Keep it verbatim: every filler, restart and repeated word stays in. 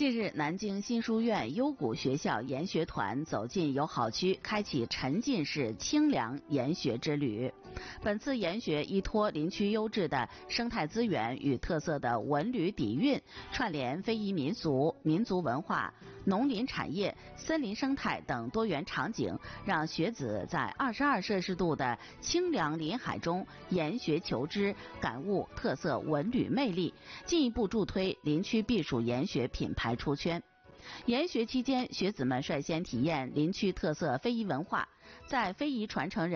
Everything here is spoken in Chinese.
近日，南京新书院优谷学校研学团走进友好区，开启沉浸式清凉研学之旅。本次研学依托林区优质的生态资源与特色的文旅底蕴，串联非遗民俗、民族文化、农林产业、森林生态等多元场景，让学子在二十二摄氏度的清凉林海中研学求知，感悟特色文旅魅力，进一步助推林区避暑研学品牌出圈。研学期间，学子们率先体验林区特色非遗文化，在非遗传承人